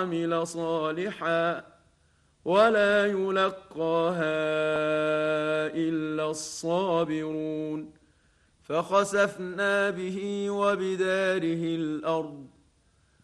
وعمل صالحا ولا يلقاها إلا الصابرون. فخسفنا به وبداره الأرض